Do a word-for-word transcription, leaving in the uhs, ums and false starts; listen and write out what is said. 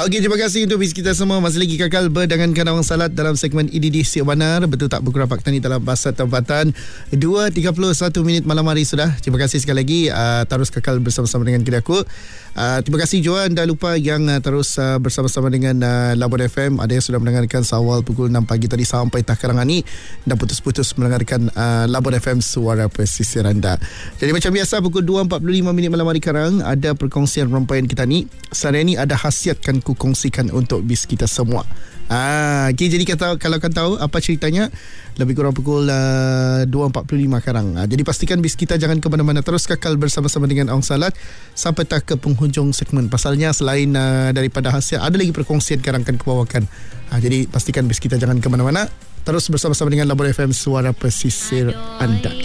Okey, terima kasih untuk bis kita semua. Masih lagi kekal berdengankan Awang Salat dalam segmen Ini Di Siap Benar. Betul tak berkurang fakta ni dalam bahasa tempatan. Dua tiga puluh satu minit malam hari sudah. Terima kasih sekali lagi. Uh, terus kekal bersama-sama dengan kita aku. Uh, terima kasih Johan. Dan lupa yang uh, terus uh, bersama-sama dengan uh, Labuan F M. Ada yang sudah mendengarkan seawal pukul enam pagi tadi sampai takarangan ni. Dan putus-putus mendengarkan uh, Labuan F M Suara Pesisir anda. Jadi macam biasa pukul dua empat puluh lima minit malam hari sekarang ada perkongsian rempaian kita ni. Sehari ni ada khasiatkan ku kongsikan untuk bis kita semua. Ah, okay, jadi kata, kalau kan tahu apa ceritanya, lebih kurang pukul uh, dua empat puluh lima sekarang. Ah, jadi pastikan bis kita jangan ke mana-mana, terus kekal bersama-sama dengan Awang Salat sampai tak ke penghujung segmen. Pasalnya selain uh, daripada khasiat, ada lagi perkongsian yang akan kebawakan. Ah, jadi pastikan bis kita jangan ke mana-mana, terus bersama-sama dengan Labuan F M Suara Pesisir anda.